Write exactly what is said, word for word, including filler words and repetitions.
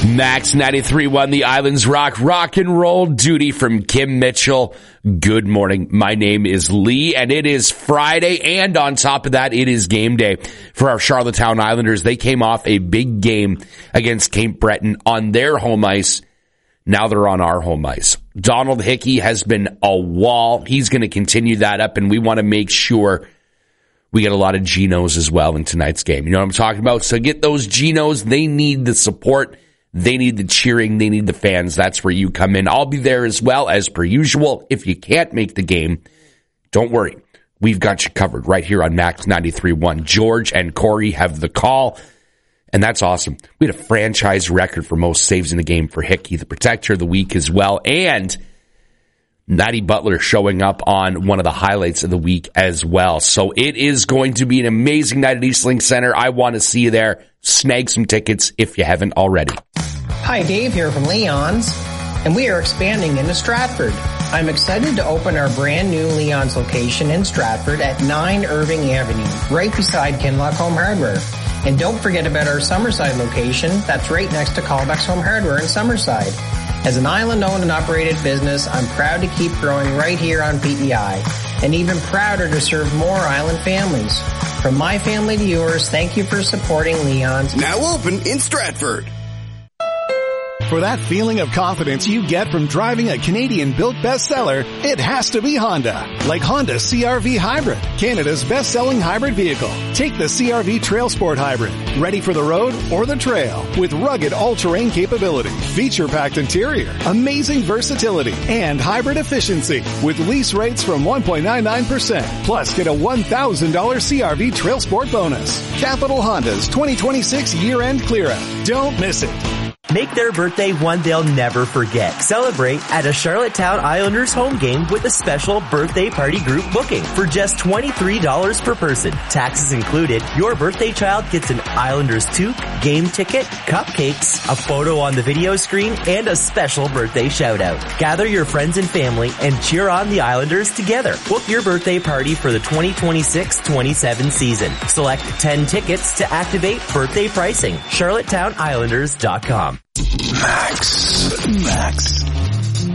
Max ninety-three point one, the Islands Rock, rock and roll duty from Kim Mitchell. Good morning. My name is Lee, and it is Friday, and on top of that, it is game day for our Charlottetown Islanders. They came off a big game against Cape Breton on their home ice. Now they're on our home ice. Donald Hickey has been a wall. He's going to continue that up, and we want to make sure we get a lot of Genos as well in tonight's game. You know what I'm talking about? So get those Genos. They need the support. They need the cheering. They need the fans. That's where you come in. I'll be there as well, as per usual. If you can't make the game, don't worry. We've got you covered right here on Max ninety-three point one. George and Corey have the call, and that's awesome. We had a franchise record for most saves in the game for Hickey, the protector of the week as well, and Natty Butler showing up on one of the highlights of the week as well. So it is going to be an amazing night at Eastlink Center. I want to see you there. Snag some tickets if you haven't already. Hi, Dave here from Leon's, and we are expanding into Stratford. I'm excited to open our brand new Leon's location in Stratford at nine Irving Avenue, right beside Kinlock Home Hardware. And don't forget about our Summerside location that's right next to Callbacks Home Hardware in Summerside. As an island-owned and operated business, I'm proud to keep growing right here on P E I, and even prouder to serve more island families. From my family to yours, thank you for supporting Leon's. Now open in Stratford. For that feeling of confidence you get from driving a Canadian-built bestseller, it has to be Honda. Like Honda C R V Hybrid, Canada's best-selling hybrid vehicle. Take the C R V Trail Sport Hybrid, ready for the road or the trail, with rugged all-terrain capability, feature-packed interior, amazing versatility, and hybrid efficiency, with lease rates from one point nine nine percent. Plus, get a one thousand dollars C R V Trail Sport bonus. Capital Honda's twenty twenty-six year-end clear-out. Don't miss it. Make their birthday one they'll never forget. Celebrate at a Charlottetown Islanders home game with a special birthday party group booking for just twenty-three dollars per person. Taxes included. Your birthday child gets an Islanders toque, game ticket, cupcakes, a photo on the video screen, and a special birthday shout out. Gather your friends and family and cheer on the Islanders together. Book your birthday party for the twenty twenty-six twenty-seven season. Select ten tickets to activate birthday pricing. Charlottetown Islanders dot com. Max. Max.